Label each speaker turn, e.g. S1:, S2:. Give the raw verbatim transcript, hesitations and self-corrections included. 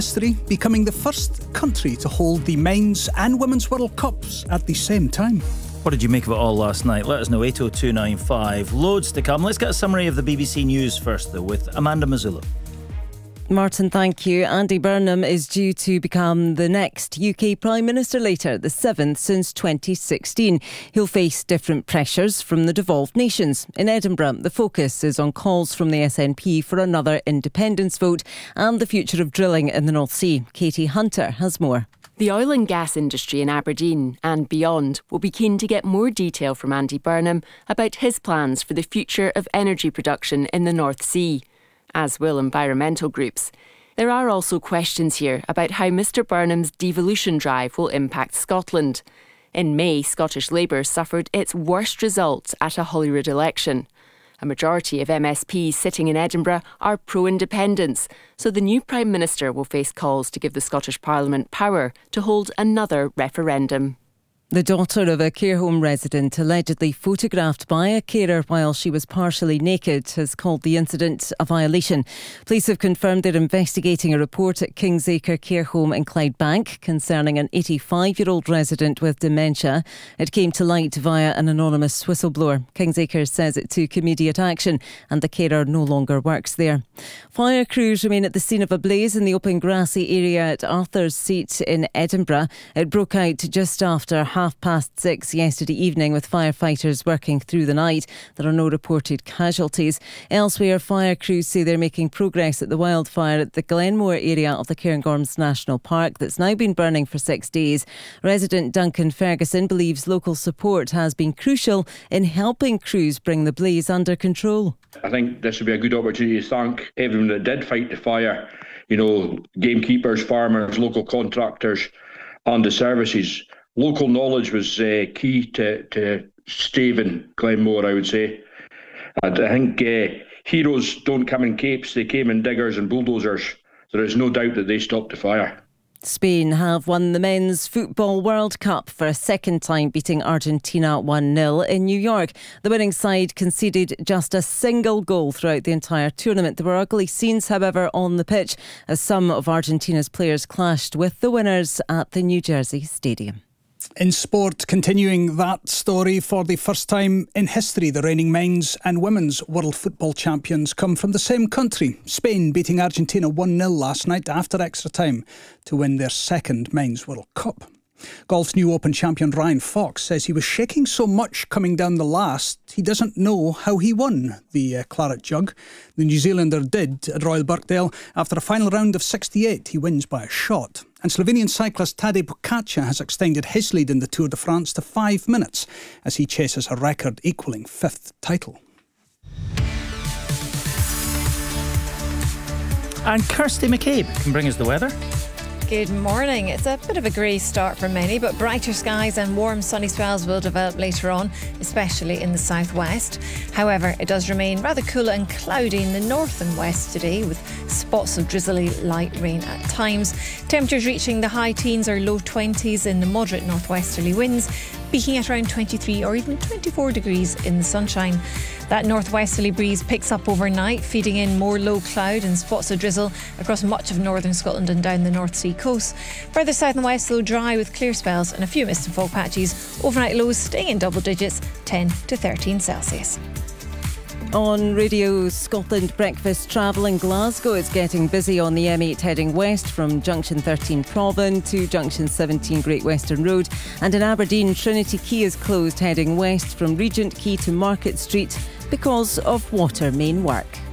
S1: history, becoming the first country to hold the Men's and Women's World Cups at the same time.
S2: What did you make of it all last night? Let us know, eight oh two nine five. Loads to come. Let's get a summary of the B B C News first, though, with Amanda Mazzullo.
S3: Martin, thank you. Andy Burnham is due to become the next U K Prime Minister later, the seventh since twenty sixteen. He'll face different pressures from the devolved nations. In Edinburgh, the focus is on calls from the S N P for another independence vote and the future of drilling in the North Sea. Katie Hunter has more.
S4: The oil and gas industry in Aberdeen and beyond will be keen to get more detail from Andy Burnham about his plans for the future of energy production in the North Sea, as will environmental groups. There are also questions here about how Mr Burnham's devolution drive will impact Scotland. In May, Scottish Labour suffered its worst result at a Holyrood election. A majority of M S Ps sitting in Edinburgh are pro-independence, so the new Prime Minister will face calls to give the Scottish Parliament power to hold another referendum.
S3: The daughter of a care home resident allegedly photographed by a carer while she was partially naked has called the incident a violation. Police have confirmed they're investigating a report at Kingsacre Care Home in Clydebank concerning an eighty-five-year-old resident with dementia. It came to light via an anonymous whistleblower. Kingsacre says it took immediate action and the carer no longer works there. Fire crews remain at the scene of a blaze in the open grassy area at Arthur's Seat in Edinburgh. It broke out just after half half past six yesterday evening with firefighters working through the night. There are no reported casualties. Elsewhere, fire crews say they're making progress at the wildfire at the Glenmore area of the Cairngorms National Park that's now been burning for six days. Resident Duncan Ferguson believes local support has been crucial in helping crews bring the blaze under control.
S5: I think this would be a good opportunity to thank everyone that did fight the fire. You know, gamekeepers, farmers, local contractors and the services. Local knowledge was uh, key to, to staving Glenmore, I would say. And I think uh, heroes don't come in capes, they came in diggers and bulldozers. There is no doubt that they stopped the fire.
S3: Spain have won the Men's Football World Cup for a second time, beating Argentina one nil in New York. The winning side conceded just a single goal throughout the entire tournament. There were ugly scenes, however, on the pitch as some of Argentina's players clashed with the winners at the New Jersey Stadium.
S1: In sport, continuing that story, for the first time in history, the reigning men's and women's world football champions come from the same country. Spain beating Argentina one nil last night after extra time to win their second men's World Cup. Golf's new Open champion Ryan Fox says he was shaking so much coming down the last, he doesn't know how he won the uh, Claret Jug. The New Zealander did at Royal Birkdale. After a final round of sixty-eight, he wins by a shot. And Slovenian cyclist Tadej Pogačar has extended his lead in the Tour de France to five minutes as he chases a record-equalling fifth title.
S2: And Kirsty McCabe can bring us the weather.
S6: Good morning. It's a bit of a grey start for many, but brighter skies and warm sunny spells will develop later on, especially in the southwest. However, it does remain rather cool and cloudy in the north and west today, with spots of drizzly light rain at times. Temperatures reaching the high teens or low twenties in the moderate northwesterly winds, peaking at around twenty-three or even twenty-four degrees in the sunshine. That northwesterly breeze picks up overnight, feeding in more low cloud and spots of drizzle across much of northern Scotland and down the North Sea coast. Further south and west, though, dry with clear spells and a few mist and fog patches. Overnight lows staying in double digits, ten to thirteen Celsius.
S3: On Radio Scotland Breakfast, travel in Glasgow is getting busy on the M eight heading west from Junction thirteen Provan to Junction seventeen Great Western Road. And in Aberdeen, Trinity Quay is closed heading west from Regent Quay to Market Street because of water main work.